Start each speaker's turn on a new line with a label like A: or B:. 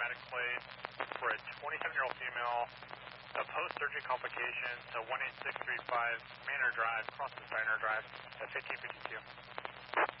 A: paramedic plate for a 27-year-old female, a post-surgery complication to 18635 Manor Drive, cross the Steiner Drive, at 1552.